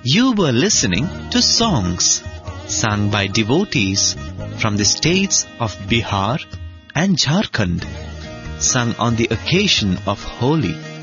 You were listening to songs sung by devotees from the states of Bihar and Jharkhand, sung on the occasion of Holi.